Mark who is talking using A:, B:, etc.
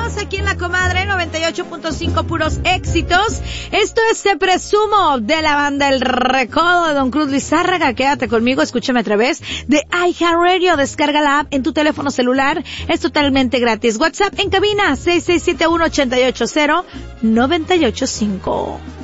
A: Regresamos aquí en La Comadre 98.5, puros éxitos. Esto es Te Presumo, de la banda El Recodo de Don Cruz Lizárraga. Quédate conmigo, escúchame a través de iHeartRadio. Descarga la app en tu teléfono celular. Es totalmente gratis. WhatsApp en cabina 6671-880-985.